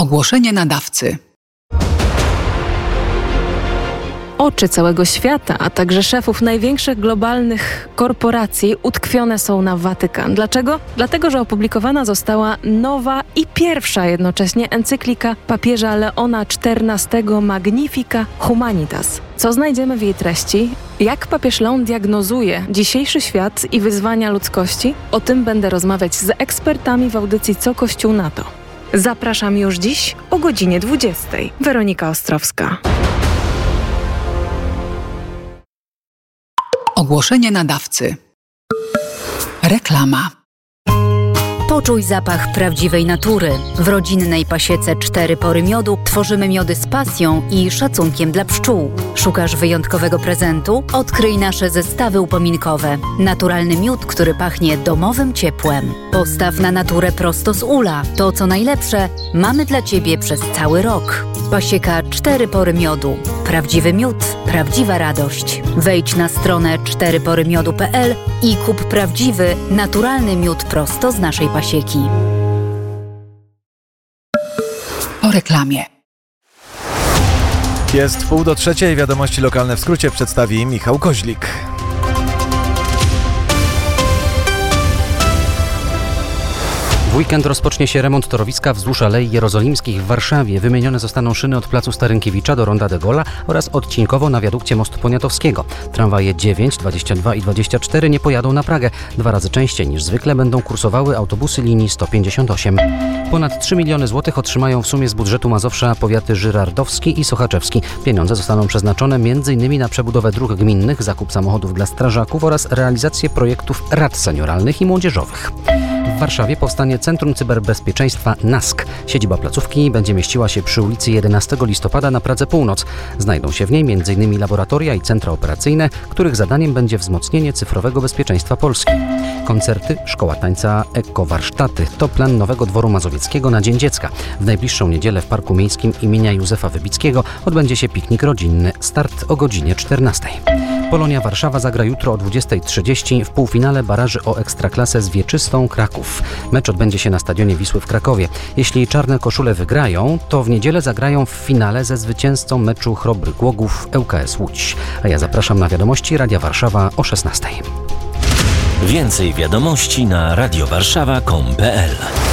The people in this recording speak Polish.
Ogłoszenie nadawcy. Oczy całego świata, a także szefów największych globalnych korporacji utkwione są na Watykan. Dlaczego? Dlatego, że opublikowana została nowa i pierwsza jednocześnie encyklika papieża Leona XIV Magnifica Humanitas. Co znajdziemy w jej treści? Jak papież Leon diagnozuje dzisiejszy świat i wyzwania ludzkości? O tym będę rozmawiać z ekspertami w audycji Co Kościół na to. Zapraszam już dziś o godzinie 20. Weronika Ostrowska. Ogłoszenie nadawcy. Reklama. Poczuj zapach prawdziwej natury. W rodzinnej pasiece 4 pory miodu tworzymy miody z pasją i szacunkiem dla pszczół. Szukasz wyjątkowego prezentu? Odkryj nasze zestawy upominkowe. Naturalny miód, który pachnie domowym ciepłem. Postaw na naturę prosto z ula. To, co najlepsze, mamy dla Ciebie przez cały rok. Pasieka 4 pory miodu. Prawdziwy miód, prawdziwa radość. Wejdź na stronę 4porymiodu.pl i kup prawdziwy, naturalny miód prosto z naszej pasieki. Po reklamie. Jest 2:30, wiadomości lokalne w skrócie przedstawi Michał Koźlik. W weekend rozpocznie się remont torowiska wzdłuż Alei Jerozolimskich w Warszawie. Wymienione zostaną szyny od placu Starynkiewicza do Ronda de Gaulle'a oraz odcinkowo na wiadukcie mostu Poniatowskiego. Tramwaje 9, 22 i 24 nie pojadą na Pragę. 2 razy częściej niż zwykle będą kursowały autobusy linii 158. Ponad 3 miliony złotych otrzymają w sumie z budżetu Mazowsza powiaty żyrardowski i sochaczewski. Pieniądze zostaną przeznaczone m.in. na przebudowę dróg gminnych, zakup samochodów dla strażaków oraz realizację projektów rad senioralnych i młodzieżowych. W Warszawie powstanie Centrum Cyberbezpieczeństwa NASK. Siedziba placówki będzie mieściła się przy ulicy 11 listopada na Pradze Północ. Znajdą się w niej m.in. laboratoria i centra operacyjne, których zadaniem będzie wzmocnienie cyfrowego bezpieczeństwa Polski. Koncerty, szkoła tańca, ekowarsztaty to plan Nowego Dworu Mazowieckiego na Dzień Dziecka. W najbliższą niedzielę w Parku Miejskim imienia Józefa Wybickiego odbędzie się piknik rodzinny. Start o godzinie 14. Polonia Warszawa zagra jutro o 20:30 w półfinale baraży o Ekstraklasę z Wieczystą Kraków. Mecz odbędzie się na stadionie Wisły w Krakowie. Jeśli czarne koszule wygrają, to w niedzielę zagrają w finale ze zwycięzcą meczu Chrobry Głogów ŁKS Łódź. A ja zapraszam na wiadomości Radia Warszawa o 16:00. Więcej wiadomości na radiowarszawa.com.pl